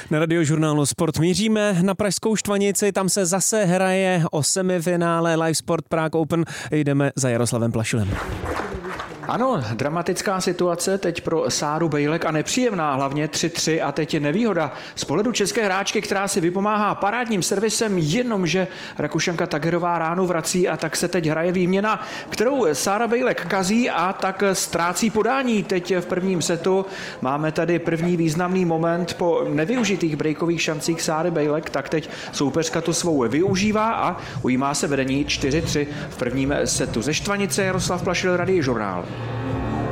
Na Radiožurnálu Sport míříme na pražskou Štvanici, tam se zase hraje o semifinále Live Sport Prague Open. Jdeme za Jaroslavem Plašilem. Ano, dramatická situace teď pro Sáru Bejlek a nepříjemná, hlavně 3-3 a teď je nevýhoda z pohledu české hráčky, která si vypomáhá parádním servisem, jenomže Rakušanka Tagerová ránu vrací a tak se teď hraje výměna, kterou Sára Bejlek kazí a tak ztrácí podání teď v prvním setu. Máme tady první významný moment po nevyužitých breakových šancích Sáry Bejlek, tak teď soupeřka tu svou využívá a ujímá se vedení 4-3 v prvním setu. Ze Štvanice Jaroslav Plašil, Radiožurnál.